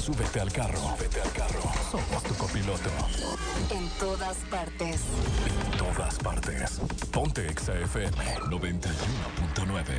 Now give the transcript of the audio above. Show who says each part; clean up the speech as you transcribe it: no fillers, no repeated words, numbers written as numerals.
Speaker 1: Súbete al carro. Somos tu copiloto.
Speaker 2: En todas partes.
Speaker 1: En todas partes. Ponte Exa FM 91.9.